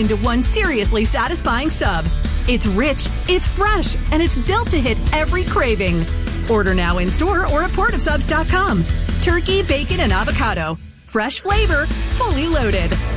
into one seriously satisfying sub. It's rich, it's fresh, and it's built to hit every craving. Order now in-store or at portofsubs.com. Turkey, bacon, and avocado. Fresh flavor, fully loaded.